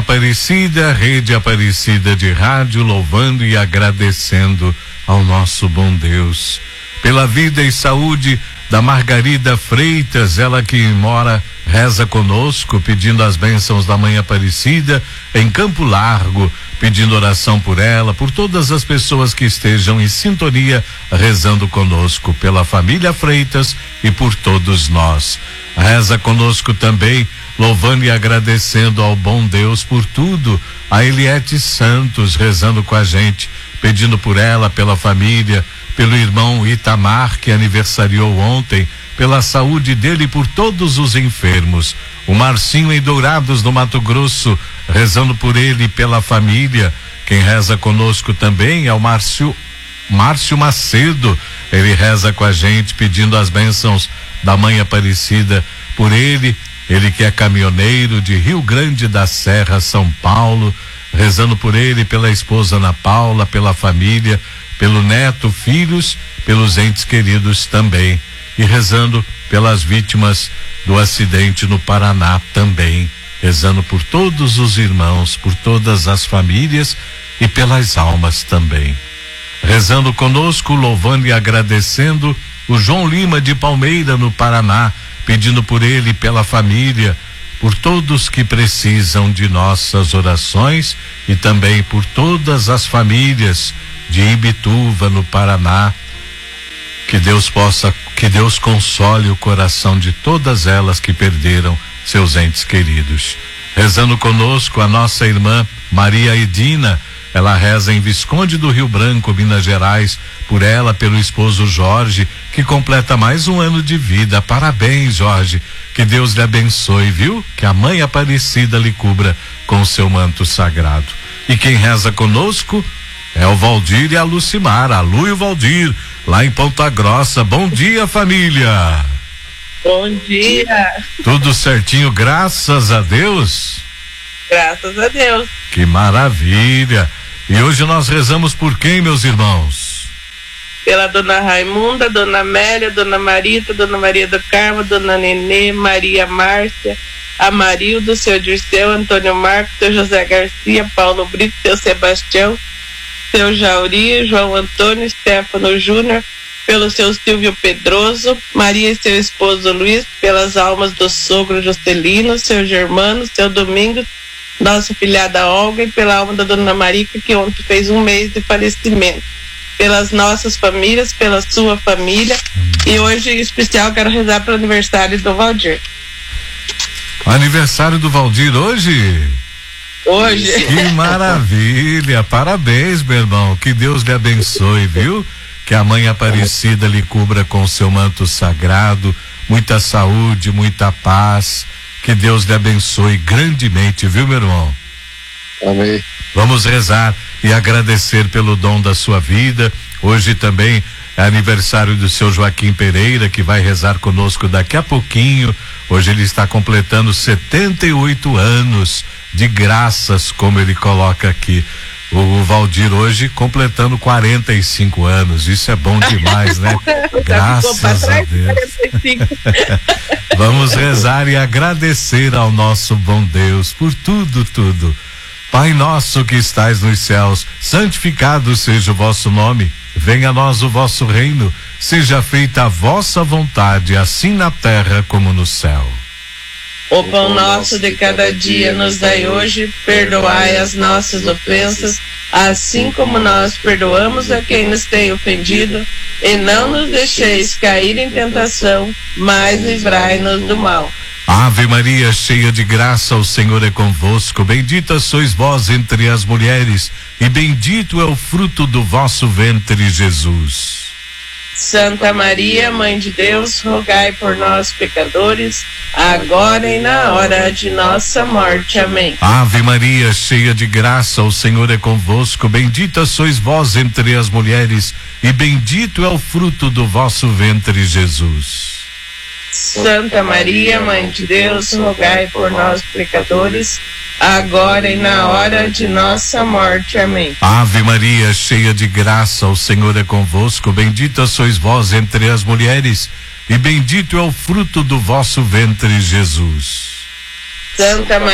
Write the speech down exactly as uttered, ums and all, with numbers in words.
Aparecida, Rede Aparecida de Rádio, louvando e agradecendo ao nosso bom Deus pela vida e saúde da Margarida Freitas, ela que mora, reza conosco, pedindo as bênçãos da Mãe Aparecida em Campo Largo, pedindo oração por ela, por todas as pessoas que estejam em sintonia, rezando conosco, pela família Freitas e por todos nós. Reza conosco também, louvando e agradecendo ao bom Deus por tudo, a Eliette Santos rezando com a gente, pedindo por ela, pela família, pelo irmão Itamar, que aniversariou ontem, pela saúde dele e por todos os enfermos. O Marcinho em Dourados, no Mato Grosso, rezando por ele e pela família. Quem reza conosco também é o Márcio, Márcio Macedo. Ele reza com a gente, pedindo as bênçãos da Mãe Aparecida por ele. Ele que é caminhoneiro de Rio Grande da Serra, São Paulo, rezando por ele, pela esposa Ana Paula, pela família, pelo neto, filhos, pelos entes queridos também, e rezando pelas vítimas do acidente no Paraná também, rezando por todos os irmãos, por todas as famílias e pelas almas também. Rezando conosco, louvando e agradecendo o João Lima de Palmeira, no Paraná, pedindo por ele e pela família, por todos que precisam de nossas orações e também por todas as famílias de Ibituva, no Paraná. Que Deus possa, que Deus console o coração de todas elas que perderam seus entes queridos. Rezando conosco a nossa irmã Maria Edina, ela reza em Visconde do Rio Branco, Minas Gerais, por ela, pelo esposo Jorge, que completa mais um ano de vida. Parabéns, Jorge, que Deus lhe abençoe, viu? Que a Mãe Aparecida lhe cubra com o seu manto sagrado. E quem reza conosco é o Valdir e a Lucimar, a Lu e o Valdir, lá em Ponta Grossa. Bom dia, família. Bom dia. Tudo certinho, graças a Deus? Graças a Deus. Que maravilha. E hoje nós rezamos por quem, meus irmãos? Pela dona Raimunda, dona Amélia, dona Marita, dona Maria do Carmo, dona Nenê, Maria Márcia, Amarildo, seu Dirceu, Antônio Marcos, seu José Garcia, Paulo Brito, seu Sebastião, seu Jauri, João Antônio, Stefano Júnior, pelo seu Silvio Pedroso, Maria e seu esposo Luiz, pelas almas do sogro Juscelino, seu Germano, seu Domingos, nossa filhada Olga, e pela alma da dona Marica, que ontem fez um mês de falecimento, pelas nossas famílias, pela sua família. E hoje, em especial, quero rezar para o aniversário do Valdir. Aniversário do Valdir hoje? Hoje. Que maravilha, parabéns, meu irmão, que Deus lhe abençoe, viu? Que a Mãe Aparecida lhe cubra com o seu manto sagrado, muita saúde, muita paz, que Deus lhe abençoe grandemente, viu, meu irmão? Amém. Vamos rezar e agradecer pelo dom da sua vida. Hoje também é aniversário do seu Joaquim Pereira, que vai rezar conosco daqui a pouquinho. Hoje ele está completando setenta e oito anos de graças, como ele coloca aqui. O Valdir hoje completando quarenta e cinco anos. Isso é bom demais, né? Graças a Deus. Vamos rezar e agradecer ao nosso bom Deus por tudo, tudo. Pai nosso que estais nos céus, santificado seja o vosso nome. Venha a nós o vosso reino. Seja feita a vossa vontade, assim na terra como no céu. O pão nosso de cada dia nos dai hoje, perdoai as nossas ofensas, assim como nós perdoamos a quem nos tem ofendido, e não nos deixeis cair em tentação, mas livrai-nos do mal. Ave Maria, cheia de graça, o Senhor é convosco. Bendita sois vós entre as mulheres, e bendito é o fruto do vosso ventre, Jesus. Santa Maria, Mãe de Deus, rogai por nós, pecadores, agora e na hora de nossa morte. Amém. Ave Maria, cheia de graça, o Senhor é convosco. Bendita sois vós entre as mulheres, e bendito é o fruto do vosso ventre, Jesus. Santa Maria, Mãe de Deus, rogai por nós, pecadores, agora e na hora de nossa morte. Amém. Ave Maria, cheia de graça, o Senhor é convosco. Bendita sois vós entre as mulheres, e bendito é o fruto do vosso ventre, Jesus. Santa Maria